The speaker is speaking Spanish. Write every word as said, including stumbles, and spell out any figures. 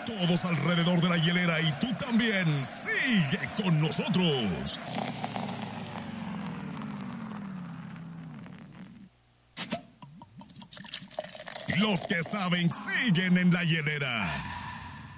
Todos alrededor de la hielera y tú también. Sigue con nosotros. Los que saben siguen en la hielera.